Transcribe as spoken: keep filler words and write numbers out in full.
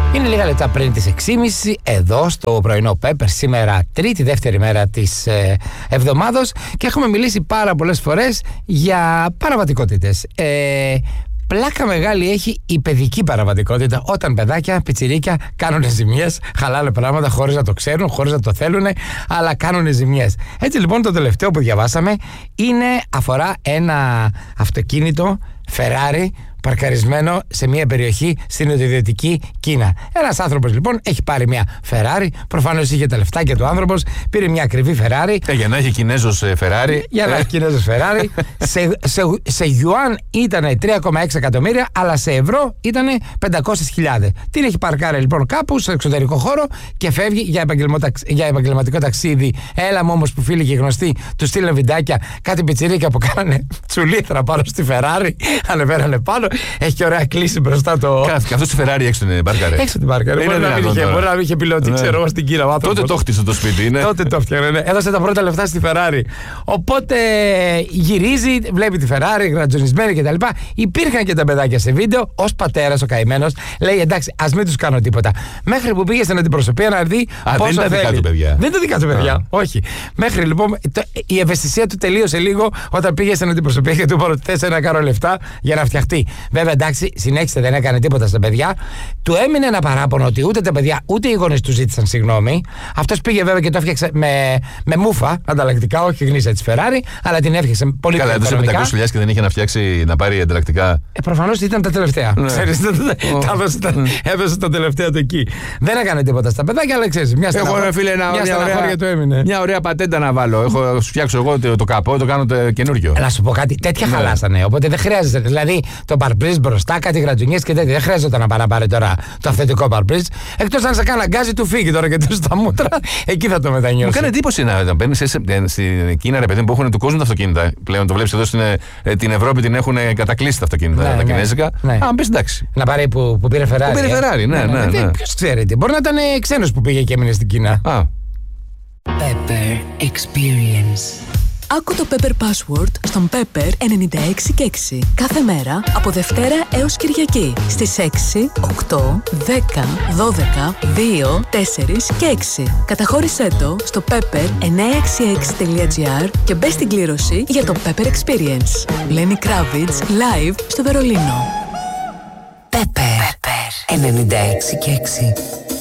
Είναι λίγα λεπτά πριν τις έξι και μισή εδώ στο πρωινό Pepper, σήμερα τρίτη δεύτερη μέρα της ε, εβδομάδος, και έχουμε μιλήσει πάρα πολλές φορές για παραβατικότητες. Ε, Πλάκα μεγάλη έχει η παιδική παραβατικότητα, όταν παιδάκια, πιτσιρίκια κάνουν ζημιές, χαλάνε πράγματα χωρίς να το ξέρουν, χωρίς να το θέλουν, αλλά κάνουν ζημιές. Έτσι λοιπόν το τελευταίο που διαβάσαμε είναι, αφορά ένα αυτοκίνητο Ferrari παρκαρισμένο σε μια περιοχή στην νοτιοδυτική Κίνα. Ένας άνθρωπος λοιπόν έχει πάρει μια Ferrari, προφανώς είχε τα λεφτάκια του άνθρωπος, πήρε μια ακριβή Ferrari. Ε, για να έχει Κινέζος Ferrari. Για να έχει Κινέζος Ferrari. σε, σε, σε γιουάν ήταν τρία κόμμα έξι εκατομμύρια, αλλά σε ευρώ ήταν πεντακόσιες χιλιάδες. Την έχει παρκάρει λοιπόν κάπου στο εξωτερικό χώρο και φεύγει για, για επαγγελματικό ταξίδι. Έλα μου όμως που φίλοι και γνωστοί του στείλαν βιντεάκια, κάτι πιτσιρίκια που κάνανε τσουλήθρα πάνω στη Ferrari, ανεβαίνανε πάνω. Έχει και ωραία κλίση μπροστά το. Καθώς τη Ferrari έξω την μπάρκαρε. Έξω την μπάρκαρε. Μπορεί να μην είχε, μπορεί να μην είχε πιλότη, ξέρω εγώ, στην Κίνα. Τότε το χτίσε το σπίτι, είναι. Τότε το φτιάχνε. Έδωσε τα πρώτα λεφτά στη Ferrari. Οπότε γυρίζει, βλέπει τη Ferrari, γρατζονισμένη κτλ. Υπήρχαν και τα παιδάκια σε βίντεο. Ως πατέρας ο καημένος λέει: εντάξει, ας μην τους κάνω τίποτα. Μέχρι που πήγε στην αντιπροσωπεία να δει. Α, δεν είναι τα δικά του παιδιά. Δεν είναι τα δικά του παιδιά. Όχι. Μέχρι λοιπόν η ευαισθησία του τελείωσε λίγο όταν πήγε στην αντιπροσωπεία και του είπαν ότι θες να κάνω λεφτά για να φτιαχτεί. Βέβαια, εντάξει, συνέχισε, δεν έκανε τίποτα στα παιδιά. Του έμεινε ένα παράπονο ότι ούτε τα παιδιά ούτε οι γονείς του ζήτησαν συγγνώμη. Αυτός πήγε βέβαια και το έφτιαξε με, με μούφα ανταλλακτικά, όχι γνήσια της Ferrari, αλλά την έφτιαξε πολύ καλά. Καλά, έδωσε πεντακόσιες χιλιάδες και δεν είχε να φτιάξει, να πάρει ανταλλακτικά. Ε, προφανώς ήταν τα τελευταία. Ναι. Ξέρεις, oh. τα έδωσε, τα, έδωσε τα τελευταία του εκεί. Δεν έκανε τίποτα στα παιδάκια, αλλά ξέρεις, μια στεναχώρια του έμεινε. Μια ωραία πατέντα να βάλω. Έχω φτιάξω εγώ το, το καπό, το κάνω το καινούριο. Να σου πω κάτι, τέτοια ναι. χαλάσανε. Οπότε δεν χρειάζεται. Δηλαδή το παρμπρίζ μπροστά, κάτι γρατζουνιές και τέτοια. Δεν χρειάζεται να πάει να πάρει τώρα το αυθεντικό παρμπρίζ. Εκτός αν σε κάνει αγκάζει του φύγει τώρα και του στα μούτρα, εκεί θα το μετανιώσει. Μου κάνει εντύπωση να παίρνει στην Κίνα, ρε παιδί που έχουν του κόσμου τα αυτοκίνητα. Πλέον το βλέπει εδώ στην την Ευρώπη, την έχουν κατακλείσει τα αυτοκίνητα, ναι, τα ναι, κινέζικα. Ναι. Αν πει εντάξει. Να πάρει που, που πήρε Ferrari. Που πήρε Ferrari, ναι, ναι. ναι, ναι. Ποιο ξέρει τι. Μπορεί να ήταν ξένος που πήγε και έμεινε στην Κίνα. Α. Pepper Experience. Άκου το Pepper Password στον Pepper ενενήντα έξι και έξι. Κάθε μέρα από Δευτέρα έως Κυριακή στις έξι, οκτώ, δέκα, δώδεκα, δύο, τέσσερα και έξι. Καταχώρησέ το στο pepper εννιακόσια εξήντα έξι τελεία gr και μπες στην κλήρωση για το Pepper Experience. Lenny Kravitz live στο Βερολίνο. Pepper ενενήντα έξι και έξι.